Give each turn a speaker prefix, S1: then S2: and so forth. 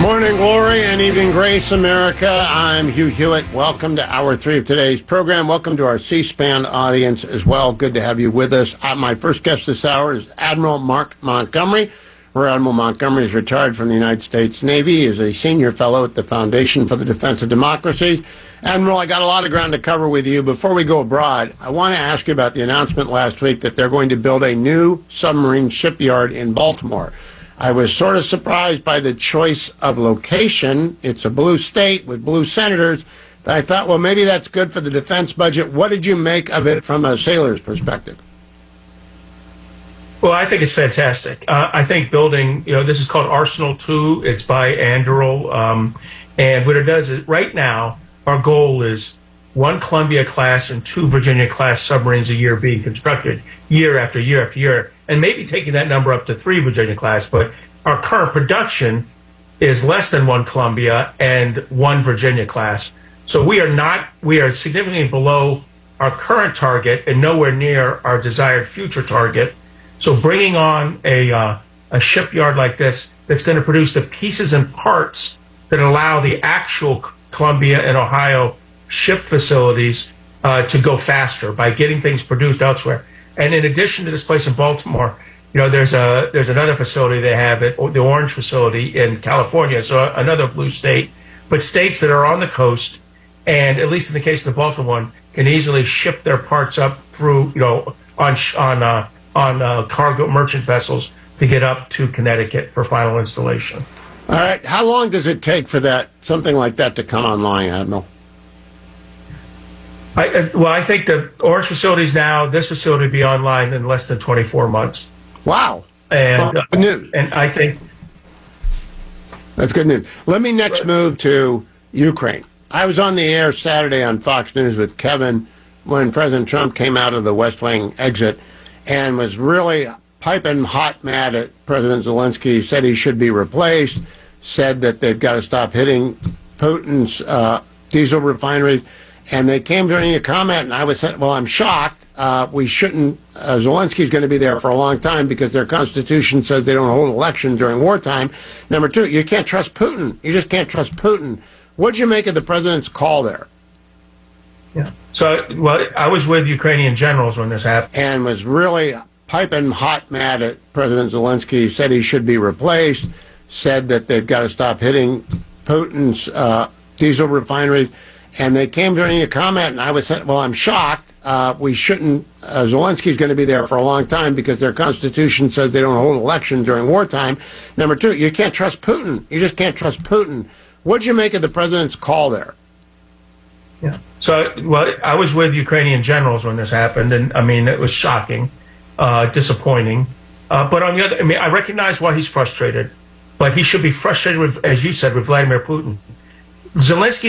S1: Morning glory and evening grace, America. I'm Hugh Hewitt. Welcome to Hour 3 of today's program. Welcome to our C-SPAN audience as well. Good to have you with us. My first guest this hour is Admiral Mark Montgomery. Rear Admiral Montgomery is retired from the United States Navy. He is a senior fellow at the Foundation for the Defense of Democracy. Admiral, I got a lot of ground to cover with you. Before we go abroad, I want to ask you about the announcement last week that they're going to build a new submarine shipyard in Baltimore. I was sort of surprised by the choice of location. It's a blue state with blue senators. I thought, well, maybe that's good for the defense budget. What did you make of it from a sailor's perspective?
S2: Well, I think it's fantastic. I think building, this is called Arsenal 2. It's by Anduril. And what it does is, right now, our goal is 1 Columbia-class and 2 Virginia-class submarines a year being constructed year after year after year, and maybe taking that number up to 3 Virginia-class. But our current production is less than 1 Columbia and 1 Virginia-class. So we are significantly below our current target and nowhere near our desired future target. So bringing on a shipyard like this that's going to produce the pieces and parts that allow the actual Columbia and Ohio ship facilities to go faster by getting things produced elsewhere. And in addition to this place in Baltimore, there's another facility they have at the Orange facility in California, so another blue state, but states that are on the coast, and at least in the case of the Baltimore one, can easily ship their parts up through, on cargo merchant vessels to get up to Connecticut for final installation.
S1: All right. How long does it take for something like that to come online, Admiral?
S2: I think the Orange facilities now, this facility will be online in less than 24 months.
S1: Wow.
S2: And
S1: good news.
S2: And I think
S1: that's good news. Let me next move to Ukraine. I was on the air Saturday on Fox News with Kevin when President Trump came out of the West Wing exit and was really piping hot mad at President Zelensky. Said he should be replaced, said that they've got to stop hitting Putin's diesel refineries. And they came during a comment, and I was saying, well, I'm shocked. We shouldn't. Zelensky's going to be there for a long time because their constitution says they don't hold elections during wartime. Number 2, you can't trust Putin. You just can't trust Putin. What'd you make of the president's call there?
S2: Yeah. So, I was with Ukrainian generals when this happened.
S1: And was really piping hot mad at President Zelensky. Said he should be replaced. Said that they've got to stop hitting Putin's diesel refineries. And they came during a comment, and I was saying, well, I'm shocked. We shouldn't. Zelensky's going to be there for a long time because their constitution says they don't hold elections during wartime. Number 2, you can't trust Putin. You just can't trust Putin. What'd you make of the president's call there?
S2: Yeah. So, I was with Ukrainian generals when this happened, and it was shocking, disappointing. But on the other, I recognize why he's frustrated, but he should be frustrated with, as you said, with Vladimir Putin. Zelensky